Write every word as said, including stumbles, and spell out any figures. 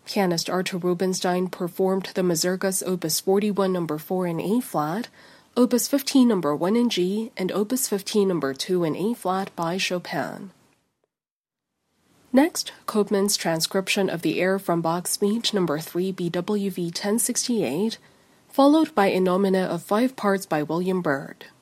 Pianist Artur Rubinstein performed the Mazurkas Opus forty-one number four in A-flat, Opus fifteen number one in G, and Opus fifteen number two in A-flat by Chopin. Next, Koopman's transcription of the air from Bach's Speech number three B W V ten sixty-eight, followed by a nomina of five parts by William Byrd.